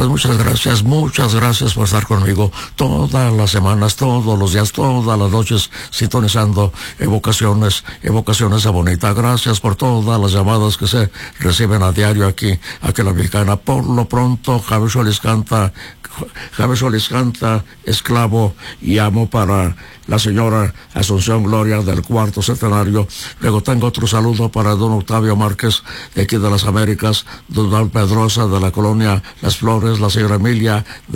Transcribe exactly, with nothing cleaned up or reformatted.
Pues muchas gracias, muchas gracias por estar conmigo todas las semanas, todos los días, todas las noches, sintonizando evocaciones, evocaciones de bonita. Gracias por todas las llamadas que se reciben a diario aquí, aquí en La Mexicana. Por lo pronto, Javier Solís canta, Javier Solís canta Esclavo y Amo para la señora Asunción Gloria del cuarto centenario. Luego tengo otro saludo para don Octavio Márquez de aquí de las Américas, don Pedrosa de la colonia Las Flores, la señora Emilia